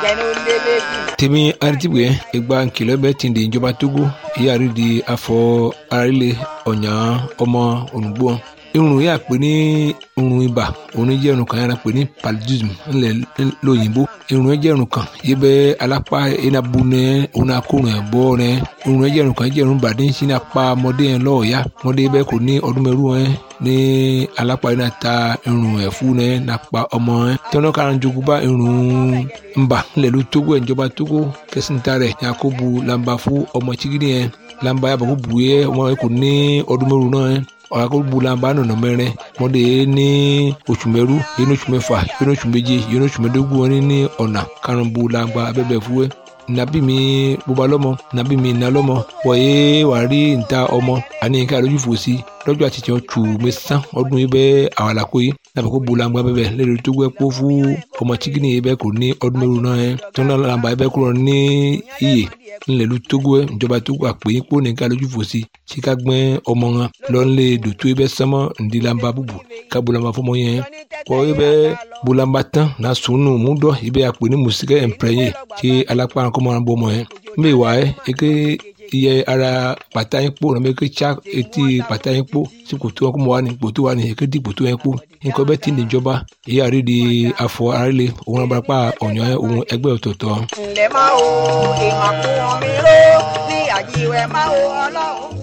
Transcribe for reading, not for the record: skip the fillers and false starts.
tèmi aritibue egba nkìlọ̀ bẹ́ẹ̀ ti di ìjọba Togo ìyáàrí di afọ arílẹ̀ ọ̀nyà ọmọ olùgbò irun yà pé ní irun ibà òun jẹ́ irun kan yàrá pé ní paludism ńlẹ̀ lóyìnbó irun jẹ́ irun kan yìí bẹ́ alápá enabu nẹ òun akórun ẹ̀ bọ́ nẹ irun jẹ́ irun kan jẹ́ irun bàdé ń sin apá ọmọdé yẹn lọ́ọ̀ọ́yá ọmọdé bẹ́ẹ̀ kò ní ọdún mẹ́rù ẹ̀ ní alápá yẹn náà ta irun ẹ̀ fún ẹ̀ nàpa ọmọ ẹ̀ tọ́nà kára jogun bá irun ńbà ńlẹ̀ ló Togo ìjọba Togo kẹsìntà rẹ̀ yakubu lamba fún ọmọ chigidi yẹn lamba yàbọ̀ kó bu yẹ ọmọ yẹn kò ní ọdún mẹ́rù náà ẹ̀ ọ̀làkọ̀gbọ̀làmbà nọ̀nà mẹ́rin mọ́dé ní oṣù mẹ́rú yẹn oṣù mẹ́fà yẹn oṣù méje yẹn oṣù mẹ́dógún wọn ní ọ̀nà karùnbọ̀làmbà abẹ́bẹ̀ fúwẹ́ nàbí mi bóba lọ́mọ nàbí mi nà lọ́mọ wọ̀nyé wà rí níta ọmọ àní nǹkan àlójú fò sí lọ́jọ́ àtijọ́ tù mẹ́sàn ọdún yìí bẹ́ẹ̀ àwàlàkó yìí nàbẹ̀ kó bọ̀làmbà bẹ́bẹ̀ lẹ́rìí tó gbẹ́ pọ́ fún ọmọ chikini yìí bẹ́ẹ̀ kò ní ọdún mẹ́rù náà yẹn tó náà làǹbà yìí bẹ́ẹ̀ kúrò ní iyè ńlẹ̀lú Togo ẹ̀ ìjọba Togo àpèyìn pò nìkan lójú fò sí sika gbẹ́ ọmọ wọn lọ́nlẹ̀ dòtó ẹ bẹ́ sánmọ́ ndílamba búbu ká bolamba fọmọ yẹn kọ́ ẹ bẹ́ bolamba tán náà sùnù múdọ̀ ẹ bẹ́ àpè ní mùsíkẹ́ ẹ̀ǹpẹ̀rẹ̀yẹ kí alápá kọ́ máa bọ́ ọmọ yẹn mbẹ wà ẹ eke iye ara pàtà yín pò náà eke tsa etí pàtà yín pò sí kòtò wọn kó mọ wà ní kòtò wà ní eke di kòtò yẹn pò nǹkan bẹ́ẹ̀ tí ń dìjọba ìyá rí di afọ arílẹ̀ òun abarapá ọ̀yàn òun ẹgbẹ́ ọ̀tọ̀ọ̀tọ̀. ǹlẹ́ máa wo ìmọ̀kùnrin mi ró ní àjíwẹ̀ máa wo ọlọ́run.